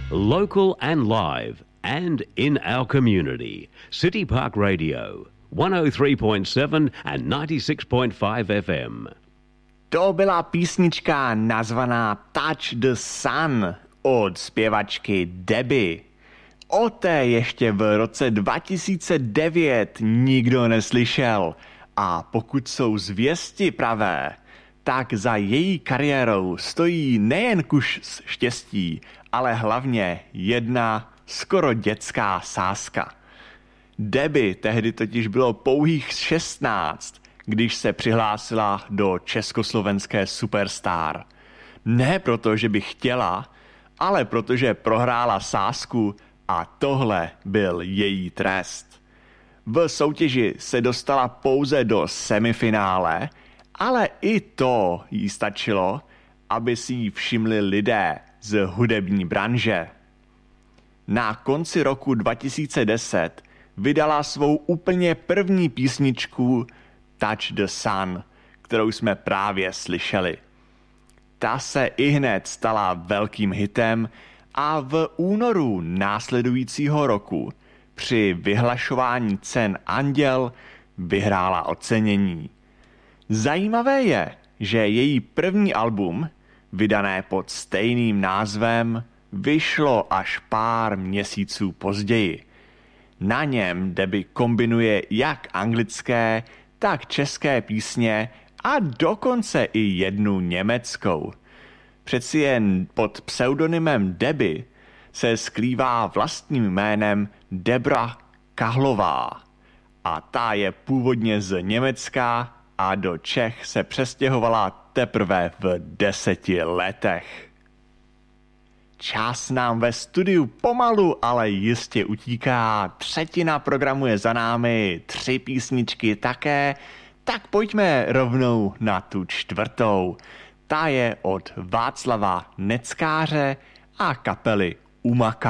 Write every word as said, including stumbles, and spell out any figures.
Local and live and in our community. City Park Radio, one oh three point seven and ninety-six point five F M. To byla písnička nazvaná Touch the Sun od zpěvačky Debbie. O té ještě v roce dva tisíce devět nikdo neslyšel a pokud jsou zvěsti pravé, tak za její kariérou stojí nejen kus štěstí, ale hlavně jedna skoro dětská sázka. Debbie tehdy totiž bylo pouhých šestnáct, když se přihlásila do československé Superstar. Ne proto, že by chtěla, ale protože prohrála sázku a tohle byl její trest. V soutěži se dostala pouze do semifinále, ale i to jí stačilo, aby si ji všimli lidé z hudební branže. Na konci roku dva tisíce deset vydala svou úplně první písničku Touch the Sun, kterou jsme právě slyšeli. Ta se ihned stala velkým hitem a v únoru následujícího roku při vyhlašování cen Anděl vyhrála ocenění. Zajímavé je, že její první album, vydané pod stejným názvem, vyšlo až pár měsíců později. Na něm Debbie kombinuje jak anglické, tak české písně a dokonce i jednu německou. Přeci jen pod pseudonymem Debbie se skrývá vlastním jménem Debra Kahlová a ta je původně z Německa a do Čech se přestěhovala teprve v deseti letech. Čas nám ve studiu pomalu, ale jistě utíká. Třetina programu je za námi, tři písničky také, tak pojďme rovnou na tu čtvrtou. Ta je od Václava Neckáře a kapely Umaka.